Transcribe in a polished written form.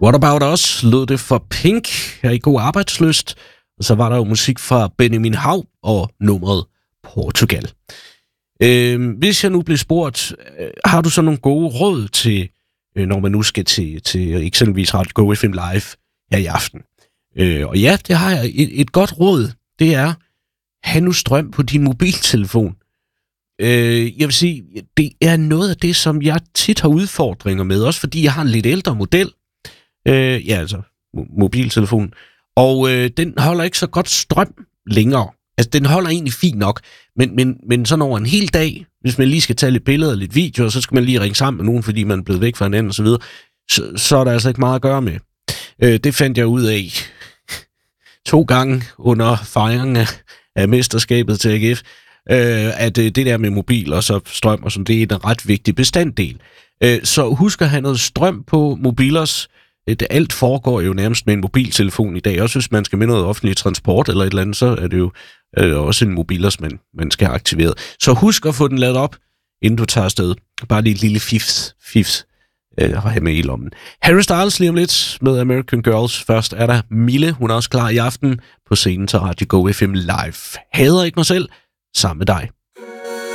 What About Us lød det for Pink her i God Arbejdslyst. Og så var der jo musik fra Benjamin Hav og nummeret Portugal. Hvis jeg nu bliver spurgt, har du så nogle gode råd til, når man nu skal til eksempelvis Radio Go FM Live her i aften? Og ja, det har jeg. Et godt råd, det er, have nu strøm på din mobiltelefon. Jeg vil sige, det er noget af det, som jeg tit har udfordringer med, også fordi jeg har en lidt ældre model. Mobiltelefonen. Og den holder ikke så godt strøm længere. Altså, den holder egentlig fint nok, men sådan over en hel dag, hvis man lige skal tage lidt billeder og lidt videoer, så skal man lige ringe sammen med nogen, fordi man er blevet væk fra hinanden og så videre, så er der altså ikke meget at gøre med. Det fandt jeg ud af 2 gange under fejringen af mesterskabet til AGF, at det der med mobil og så strøm og sådan, det er en ret vigtig bestanddel. Så husk at have noget strøm på mobilers. Alt foregår jo nærmest med en mobiltelefon i dag. Også hvis man skal med noget offentlig transport eller et eller andet, så er det jo også en mobilers, man skal have aktiveret. Så husk at få den ladet op, inden du tager afsted. Bare lige et lille fifs at have med i lommen. Harry Styles lige om lidt med American Girls. Først er der Mille, hun er også klar i aften på scenen til Radio Go FM Live. Hader ikke mig selv, sammen med dig.